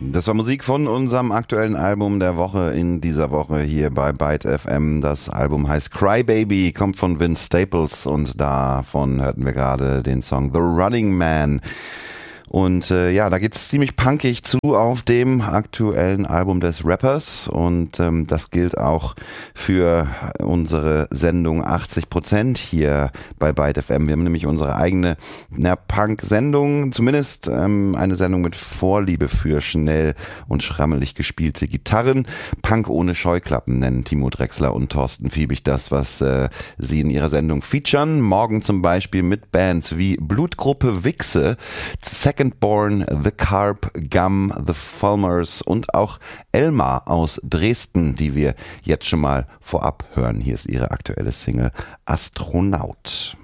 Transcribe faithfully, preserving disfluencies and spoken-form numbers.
Das war Musik von unserem aktuellen Album der Woche in dieser Woche hier bei Byte F M. Das Album heißt Crybaby, kommt von Vince Staples und davon hörten wir gerade den Song The Running Man. Und äh, ja, da geht's ziemlich punkig zu auf dem aktuellen Album des Rappers und ähm, das gilt auch für unsere Sendung achtzig Prozent hier bei Byte F M. Wir haben nämlich unsere eigene na, Punk-Sendung, zumindest ähm, eine Sendung mit Vorliebe für schnell und schrammelig gespielte Gitarren. Punk ohne Scheuklappen nennen Timo Drechsler und Thorsten Fiebig das, was äh, sie in ihrer Sendung featuren. Morgen zum Beispiel mit Bands wie Blutgruppe Wichse, Second Born, The Carp, Gum, The Fulmers und auch Elmar aus Dresden, die wir jetzt schon mal vorab hören. Hier ist ihre aktuelle Single Astronaut.